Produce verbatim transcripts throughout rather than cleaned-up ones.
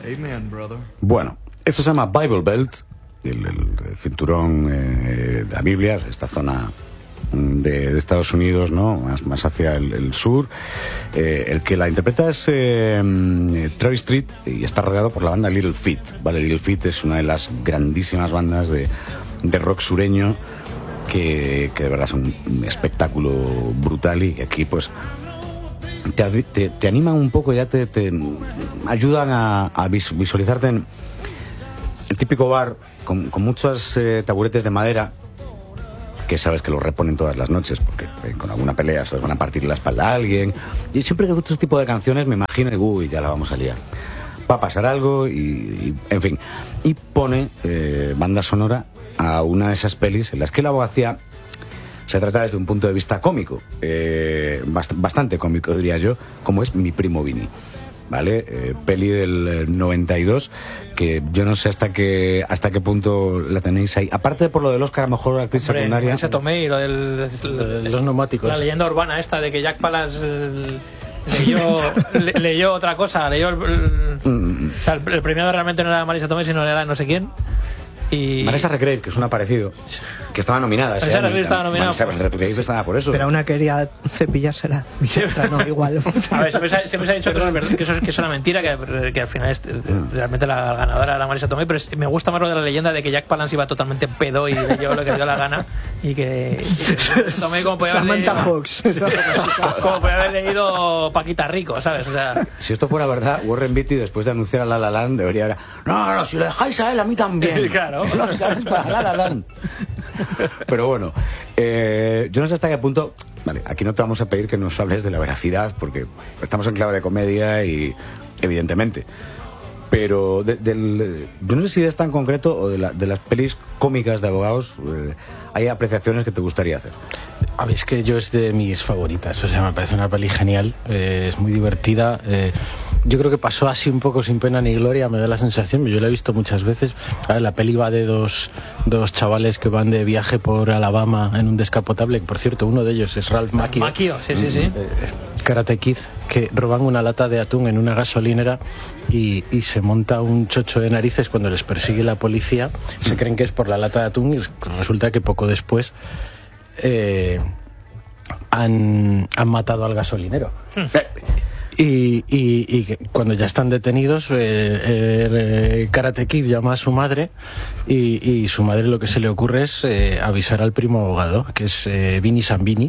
Amen, brother. Bueno, esto se llama Bible Belt, el, el cinturón eh, de la Biblia, esta zona de, de Estados Unidos, ¿no? Más, más hacia el, el sur. Eh, el que la interpreta es eh, Travis Street y está rodeado por la banda Little Feat, ¿vale? Little Feat es una de las grandísimas bandas de, de rock sureño que, que de verdad es un espectáculo brutal y aquí pues te, te, te animan un poco, ya te, te ayudan a, a visualizarte en el típico bar con, con muchos eh, taburetes de madera que sabes que los reponen todas las noches porque eh, con alguna pelea se les van a partir la espalda a alguien, y siempre que escucho este tipo de canciones me imagino y uy, ya la vamos a liar, va a pasar algo y, y en fin, y pone eh, banda sonora a una de esas pelis en las que la abogacía se trata desde un punto de vista cómico, eh, bast bastante cómico diría yo, como es Mi primo Vini, ¿vale? Eh, peli del noventa y dos que yo no sé hasta qué hasta qué punto la tenéis ahí, aparte por lo del Oscar a mejor actriz Hombre, secundaria. Marisa Tomei, lo del, de los neumáticos, la leyenda urbana esta de que Jack Palance eh, leyó, le, leyó otra cosa, leyó el, el, Mm. o sea, el, el premiado realmente no era Marisa Tomei, sino era no sé quién. Y... Vanessa Redgrave, que es un aparecido, que estaba nominada. Vanessa Redgrave estaba nominada. Vanessa Redgrave estaba por eso. Pero una quería cepillársela. Sí. No, igual. A ver, siempre se, ha, siempre se ha dicho que eso, es verdad, que, eso es, que es una mentira, que, que al final es, realmente la ganadora era Marisa Tomei, pero es, me gusta más lo de la leyenda de que Jack Palance iba totalmente pedo y leyó lo que dio la gana y que, y que Tomei como podía haber Samantha leído, Fox. como podía haber leído Paquita Rico, ¿sabes? O sea, si esto fuera verdad, Warren Beatty después de anunciar a La La Land debería haber... No, no, no, si lo dejáis a él, a mí también. Claro. El Oscar es para La La Land. Pero bueno, eh, yo no sé hasta qué punto... Vale, aquí no te vamos a pedir que nos hables de la veracidad porque estamos en clave de comedia y evidentemente... Pero de, del, yo no sé si de esta en concreto o de, la, de las pelis cómicas de abogados eh, hay apreciaciones que te gustaría hacer. A ver, es que yo es de mis favoritas, o sea, me parece una peli genial, eh, es muy divertida. Eh, yo creo que pasó así un poco sin pena ni gloria, me da la sensación, yo la he visto muchas veces. A ver, la peli va de dos, dos chavales que van de viaje por Alabama en un descapotable, que por cierto uno de ellos es Ralph Macchio. Macchio, sí, sí, sí. Eh, Karate Kid, que roban una lata de atún en una gasolinera y, y se monta un chocho de narices cuando les persigue la policía. Se creen que es por la lata de atún y resulta que poco después eh, han, han matado al gasolinero. Y, y, y cuando ya están detenidos, eh, eh, Karate Kid llama a su madre y, y su madre lo que se le ocurre es eh, avisar al primo abogado, que es eh, Vinny Sambini.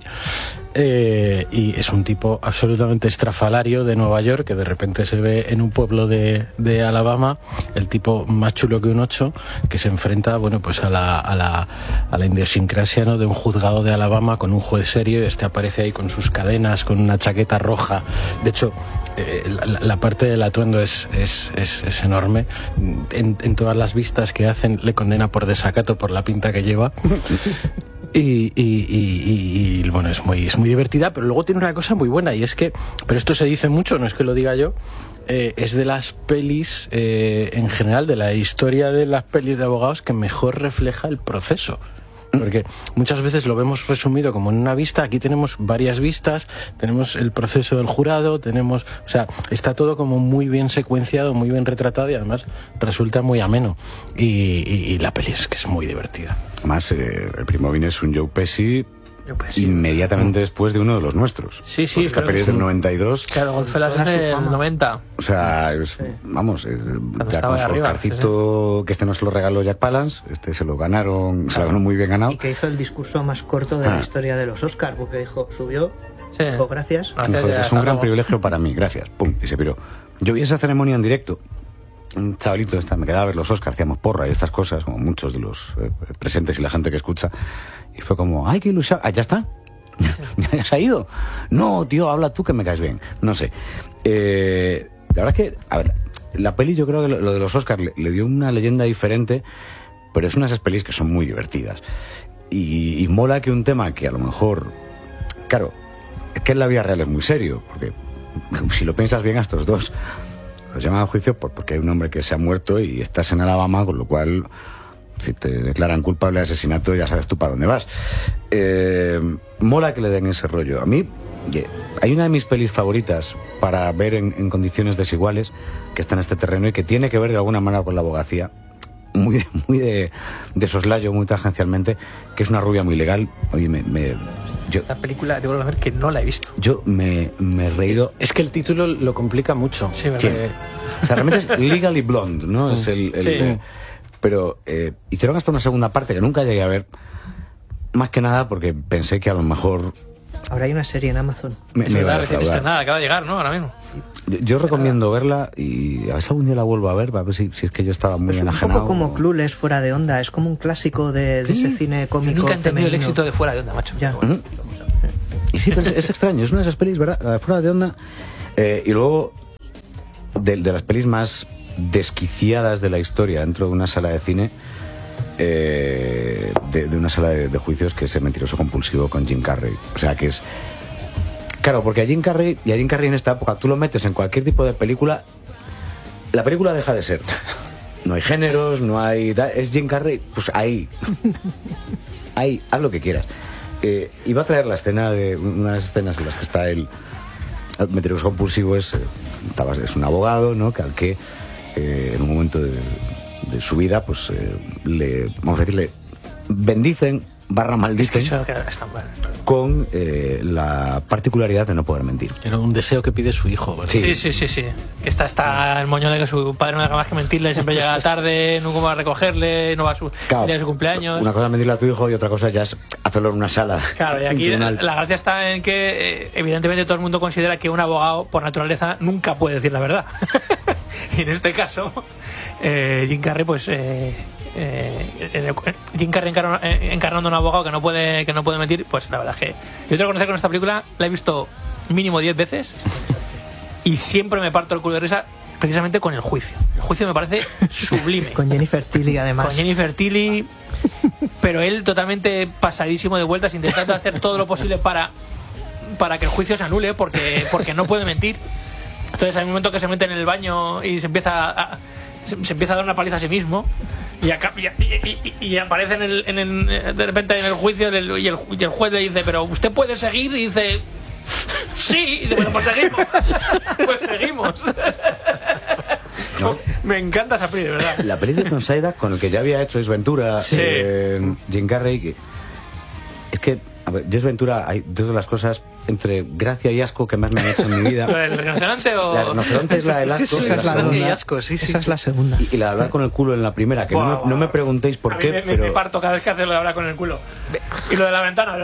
Eh, y es un tipo absolutamente estrafalario de Nueva York que de repente se ve en un pueblo de, de Alabama, el tipo más chulo que un ocho, que se enfrenta, bueno, pues a la, a la, a la idiosincrasia, ¿no?, de un juzgado de Alabama con un juez serio. Este aparece ahí con sus cadenas, con una chaqueta roja. De hecho, eh, la, la parte del atuendo es, es, es, es enorme. En, en todas las vistas que hacen le condena por desacato por la pinta que lleva. Y, y, y, y bueno, es muy, es muy divertida, pero luego tiene una cosa muy buena y es que, pero esto se dice mucho, no es que lo diga yo, eh, es de las pelis, eh, en general, de la historia de las pelis de abogados que mejor refleja el proceso. Porque muchas veces lo vemos resumido como en una vista, aquí tenemos varias vistas, tenemos el proceso del jurado, tenemos, o sea, está todo como muy bien secuenciado, muy bien retratado y además resulta muy ameno. Y, y, y la peli es que es muy divertida. Además, eh, el primo Vini es un Joe Pesci Pues inmediatamente después de uno de los nuestros. Sí, sí. Esta peli es del noventa y dos. Claro, Goodfellas es del noventa. O sea, es, Sí. vamos, eh, ya estaba con su arriba, Oscarcito, que este no se lo regaló Jack Palance, este se lo ganaron, se lo ganó muy bien ganado. Y que hizo el discurso más corto de Ah. la historia de los Oscars, porque dijo, subió, Sí. dijo gracias. Gracias, Dijo, ya, es hasta un gran luego. privilegio para mí, gracias, pum, y se piró. Yo vi esa ceremonia en directo, un chavalito, esta, me quedaba a ver los Oscars, hacíamos porra y estas cosas, como muchos de los eh, presentes y la gente que escucha, y fue como, ay, qué ilusión, ah, ya está. ¿Ya se ha ido? No, tío, habla tú que me caes bien. No sé. Eh, la verdad es que, a ver, la peli yo creo que lo, lo de los Oscars le, le dio una leyenda diferente, pero es una de esas pelis que son muy divertidas. Y, y mola que un tema que a lo mejor, claro, es que en la vida real es muy serio, porque si lo piensas bien a estos dos, los llaman a juicio por, porque hay un hombre que se ha muerto y estás en Alabama, con lo cual... Si te declaran culpable de asesinato, ya sabes tú para dónde vas. Eh, mola que le den ese rollo. A mí hay una de mis pelis favoritas para ver en, en condiciones desiguales que está en este terreno y que tiene que ver de alguna manera con la abogacía, muy de, muy de, de soslayo, muy tangencialmente, que es Una rubia muy legal. Oye, me, me yo, esta película, te vuelvo a ver que no la he visto. Yo me, me he reído. Es que el título lo complica mucho. Sí, ¿verdad? Sí. O sea, realmente es Legally Blonde, ¿no? Es el, el Sí. eh, pero eh, hicieron hasta una segunda parte que nunca llegué a ver, más que nada porque pensé que a lo mejor Ahora hay una serie en Amazon. me, Es me iba a verdad, recién defraudar. estrenada, acaba de llegar, ¿no? Ahora mismo. Yo, yo recomiendo verla y a ver si algún día la vuelvo a ver, a ver si, si es que yo estaba muy Es un enajenado. poco como Clueless, Fuera de Onda. Es como un clásico de, de ese cine Yo cómico nunca he entendido el femenino. éxito de Fuera de Onda, macho. Ya. Pero bueno. Ujú. Y sí, pero es, es extraño, es una de esas pelis, ¿verdad? La de Fuera de Onda. Eh, y luego, de, de las pelis más desquiciadas de la historia dentro de una sala de cine, eh, de, de una sala de, de juicios, que es El mentiroso compulsivo con Jim Carrey. O sea, que es... Claro, porque a Jim Carrey, y a Jim Carrey en esta época, tú lo metes en cualquier tipo de película, la película deja de ser. No hay géneros, no hay... Es Jim Carrey, pues ahí. Ahí, haz lo que quieras. Eh, iba a traer la escena de... Una de las escenas en las que está el... El mentiroso compulsivo es, eh, es un abogado, ¿no? Que al que eh, en un momento de, de su vida, pues eh, le... Vamos a decirle... Bendicen, barra Es que maldicen, eso que está mal. con eh, la particularidad de no poder mentir. Era un deseo que pide su hijo, ¿verdad? Sí. Sí, sí, sí, sí. Que está, está el moño de que su padre no haga más que mentirle, siempre llega tarde, nunca va a recogerle, no va a su, Claro, el día de su cumpleaños. Una cosa es mentirle a tu hijo y otra cosa ya es hacerlo en una sala. Claro, y un aquí la, tribunal. la gracia está en que eh, evidentemente todo el mundo considera que un abogado por naturaleza nunca puede decir la verdad. Y en este caso, eh, Jim Carrey, pues eh, eh, eh, Jim Carrey encarna- eh, encarnando a un abogado que no puede que no puede mentir, pues la verdad es que yo tengo que reconocer que con esta película la he visto mínimo diez veces y siempre me parto el culo de risa precisamente con el juicio. El juicio me parece sublime. Con Jennifer Tilly, además. Con Jennifer Tilly, pero él totalmente pasadísimo de vueltas, intentando hacer todo lo posible para, para que el juicio se anule, porque, porque no puede mentir. Entonces hay un momento que se mete en el baño y se empieza a, se, se empieza a dar una paliza a sí mismo y, acá, y, y, y, y aparece en el, en el, de repente en el juicio y el, y el juez le dice, pero usted puede seguir, y dice, sí, y dice, bueno, pues seguimos. Pues seguimos. ¿No? Me encanta esa peli, de verdad. La peli de Tom Saida, con el que ya había hecho Ace Ventura, Sí. eh, Jim Carrey, que, es que, a ver, Ace Ventura, hay dos de las cosas entre gracia y asco que más me han hecho en mi vida. ¿Lo del rinoceronte o...? La del rinoceronte es la del asco, Sí, y esa la es la segunda- segunda. asco, sí, sí, Esa es sí. la segunda. y, y la de hablar con el culo en la primera, que no, Buah, me, no me buah. preguntéis por A mí qué, me, me- pero... me parto cada vez que hace lo de hablar con el culo. Y lo de la ventana.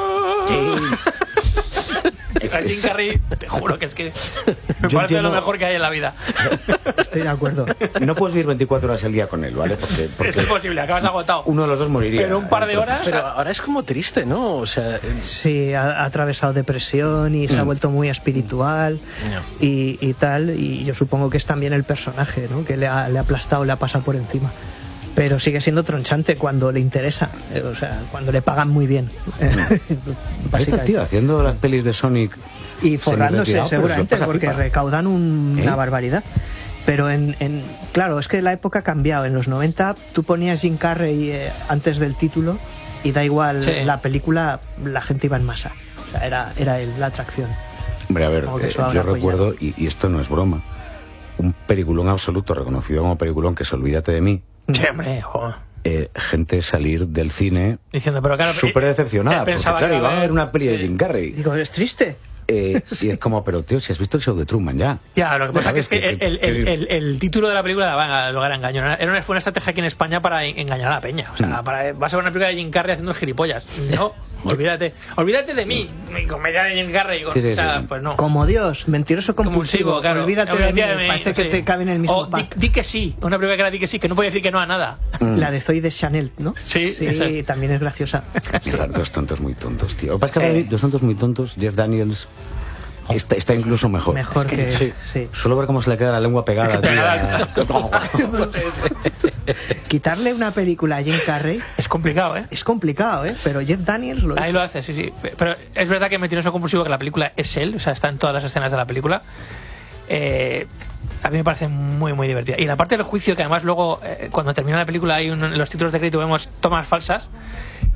A Jim Carrey, te juro que es que me Yo parece entiendo- lo mejor que hay en la vida. Estoy de acuerdo. No puedes vivir veinticuatro horas al día con él, ¿vale? Porque, porque Es imposible, acabas agotado. uno de los dos moriría. Pero un par de horas. Pero ahora es como triste, ¿no? O sea, Sí, ha, ha atravesado depresión y se ha vuelto muy espiritual Ya. y, y tal. Y yo supongo que es también el personaje, ¿no? Que le ha, le ha aplastado, le ha pasado por encima. Pero sigue siendo tronchante cuando le interesa, eh, o sea, cuando le pagan muy bien. Este tío haciendo las pelis de Sonic Y forrándose semi-retirado, pero seguramente, se lo pasa porque pipa. recaudan un- ¿Eh? una barbaridad. Pero en, en- claro, es que la época ha cambiado. En los noventa tú ponías Jim Carrey eh, antes del título y da igual Sí. la película, la gente iba en masa. O sea, era, era el- la atracción. Hombre, a ver, Como que eh, eso ahora yo pues recuerdo, y, y esto no es broma, un peliculón absoluto, reconocido como peliculón, que es Olvídate de mí, Sí, hombre, joder. eh, gente salir del cine Diciendo, pero claro. súper él- decepcionada, él porque pensaba claro, que iban a ver una peli de sí. Jim Carrey. Digo, ¿es triste? Eh, y es como, pero tío, si has visto el show de Truman ya. Ya, lo que pasa es ¿Sabes? que, Que- el, que- el, el, el título de la película daba a lugar a engaño. Era una, fue una estrategia aquí en España para en- engañar a la peña. O sea, Mm. para, vas a ver una película de Jim Carrey haciendo el gilipollas. No, olvídate. Olvídate de mí, mi comedia de Jim Carrey. Sí, sí, o sea, sí. pues no. Como Dios, mentiroso compulsivo. Compulsivo, claro. Olvídate de mí, Olvídate parece que sí. te cabe en el mismo O di, pack. di que sí, una película que era di que sí, que no podía decir que no a nada. La de Zoe de Chanel, ¿no? Sí, sí esa. también es graciosa. Mira, dos tontos muy tontos, tío. Lo que pasa es que Sí. ahora dos tontos muy tontos, Jeff Daniels está, está incluso mejor. Mejor que... sí. sí. Solo ver cómo se le queda la lengua pegada, tío. Quitarle una película a Jim Carrey Es complicado, ¿eh? es complicado, ¿eh? Pero Jeff Daniels lo Ahí hizo. lo hace, sí, sí. Pero es verdad que Mentiroso Compulsivo, que la película es él, o sea, está en todas las escenas de la película. Eh, a mí me parece muy, muy divertida. Y la parte del juicio, que además luego, eh, cuando termina la película, hay un- en los títulos de crédito vemos tomas falsas.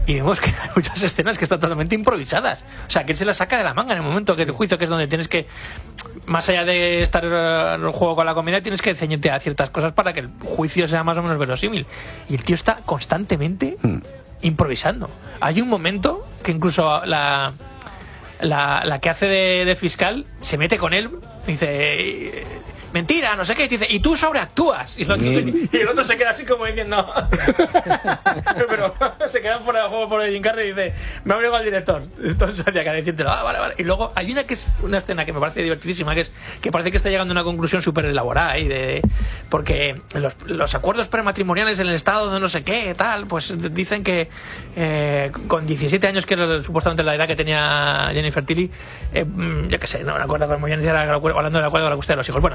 y vemos que hay muchas escenas que están totalmente improvisadas. O sea, que él se las saca de la manga en el momento que el juicio, que es donde tienes que, más allá de estar en el juego con la comedia, tienes que ceñirte a ciertas cosas para que el juicio sea más o menos verosímil. Y el tío está constantemente mm. improvisando. Hay un momento que incluso la la, la que hace de, de fiscal se mete con él, dice... mentira, no sé qué, y dice, y tú sobreactúas. Y, lo, y el otro se queda así como diciendo... pero se queda fuera de juego por el Jim Carrey y dice, me ha obligado el director. Entonces había que decírtelo, ah, vale, vale. Y luego hay una que es una escena que me parece divertidísima, que es que parece que está llegando a una conclusión súper elaborada ahí, de, porque los, los acuerdos prematrimoniales en el estado de no sé qué, tal, pues dicen que eh, con diecisiete años, que era supuestamente la edad que tenía Jennifer Tilly, eh, yo qué sé, no me acuerdo muy bien si era hablando del acuerdo de la custodia de los hijos. Bueno,